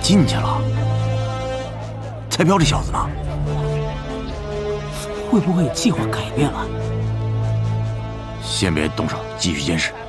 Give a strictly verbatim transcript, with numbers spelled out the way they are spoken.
进去了。彩飘这小子呢？ 会不会计划改变了？ 先别动手，继续监视。